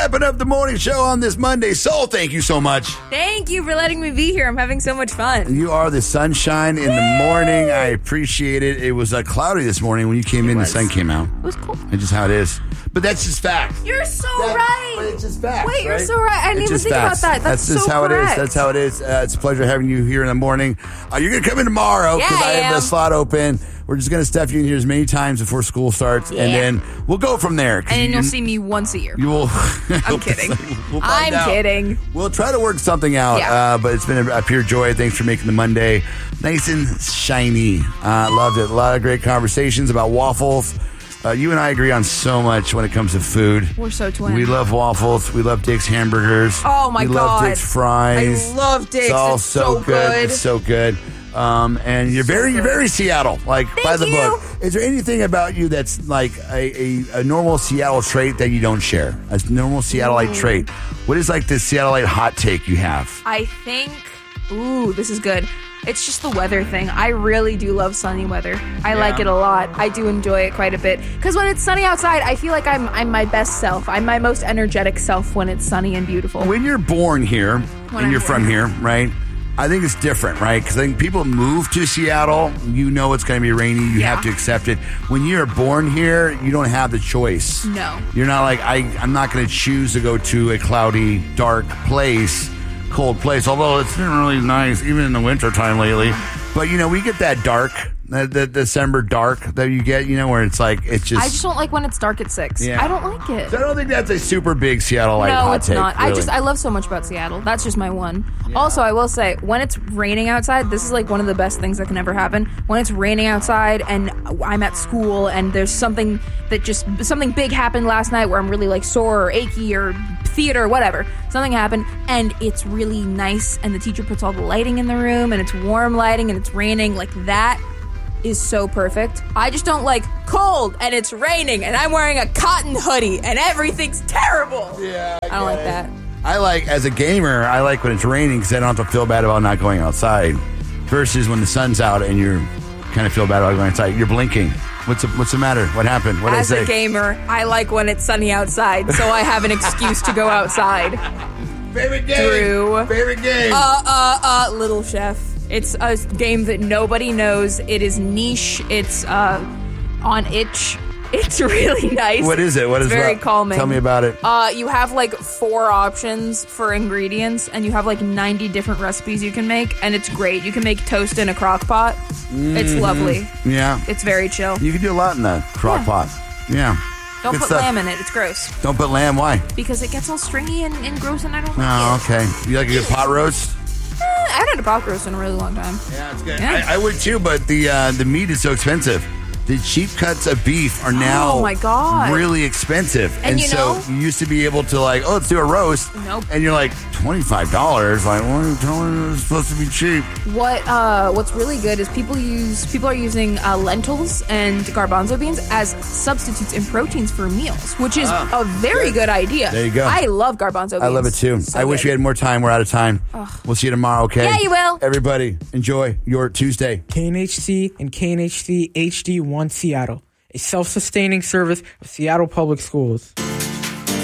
wrapping up the morning show on this Monday. Soul, thank you so much. Thank you for letting me be here. I'm having so much fun. You are the sunshine in the morning. I appreciate it. It was cloudy this morning. When you came in, the sun came out. It was cool. It's just how it is. But that's just fact. You're so right. But it's just fact. Wait, you're so right. I didn't even think about that. That's just so how correct. it is. That's how it is. It's a pleasure having you here in the morning. You're going to come in tomorrow because I have the slot open. We're just going to stuff you in here as many times before school starts, and then we'll go from there. And then you'll see me once a year. You will. I'm kidding. We'll find out. Kidding. We'll try to work something out, but it's been a pure joy. Thanks for making the Monday nice and shiny. Loved it. A lot of great conversations about waffles. You and I agree on so much when it comes to food. We're so twins. We love waffles. We love Dick's hamburgers. Oh, my God. We love Dick's fries. I love Dick's. It's all it's so good. It's so good. And you're very Seattle, by the book. Is there anything about you that's like a normal Seattle trait that you don't share? A normal Seattleite trait. What is like the Seattleite hot take you have? I think, this is good. It's just the weather thing. I really do love sunny weather. I like it a lot. I do enjoy it quite a bit. Because when it's sunny outside, I feel like I'm my best self. I'm my most energetic self when it's sunny and beautiful. When you're born here, and you're from here, right? I think it's different, right? Because I think people move to Seattle, you know it's going to be rainy, you have to accept it. When you're born here, you don't have the choice. No. You're not like, I'm not going to choose to go to a cloudy, dark place, cold place, although it's been really nice, even in the wintertime lately. But, we get that dark, the December dark that you get, where it's like, it's just... I just don't like when it's dark at 6. Yeah. I don't like it. So I don't think that's a super big Seattleite hot take. No, it's not. Really. I love so much about Seattle. That's just my one. Yeah. Also, I will say, when it's raining outside, this is like one of the best things that can ever happen. When it's raining outside and I'm at school and there's something big happened last night where I'm really like sore or achy or theater or whatever. Something happened and it's really nice and the teacher puts all the lighting in the room and it's warm lighting and it's raining. Like that is so perfect. I just don't like cold and it's raining and I'm wearing a cotton hoodie and everything's terrible. Yeah, I don't like that. I like, as a gamer, I like when it's raining because I don't have to feel bad about not going outside. Versus when the sun's out and you kind of feel bad about going outside. You're blinking. What's the matter? What happened? What did I say? As a gamer, I like when it's sunny outside, so I have an excuse to go outside. Favorite game? Drew. Favorite game? Little Chef. It's a game that nobody knows. It is niche. It's on itch. It's really nice. What is it? What is it's very calming. Tell me about it. You have 4 options for ingredients, and you have 90 different recipes you can make, and it's great. You can make toast in a crock pot. Mm-hmm. It's lovely. Yeah. It's very chill. You can do a lot in that crock pot. Yeah. Don't Good put stuff. lamb in it. It's gross. Don't put lamb. Why? Because it gets all stringy and gross, and I don't like it. Oh, okay. You like a good pot roast? I haven't had a pot roast in a really long time. Yeah, it's good. Yeah. I would too, but the meat is so expensive. The cheap cuts of beef are now really expensive. And so you used to be able to let's do a roast. Nope. And you're like, $25? Like, what are you telling me it's supposed to be cheap? What's really good is people are using lentils and garbanzo beans as substitutes in proteins for meals, which is a very good idea. There you go. I love garbanzo beans. I love it too. So I wish we had more time. We're out of time. We'll see you tomorrow, okay? Yeah, you will. Everybody, enjoy your Tuesday. KNHC and KNHC HD1 Seattle, a self-sustaining service of Seattle Public Schools.